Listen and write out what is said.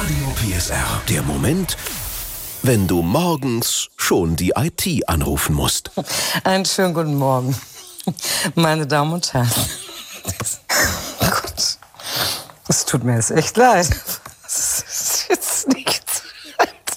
Radio PSR. Der Moment, wenn du morgens schon die IT anrufen musst. Einen schönen guten Morgen, meine Damen und Herren. Gott, es tut mir jetzt echt leid. Das ist jetzt nicht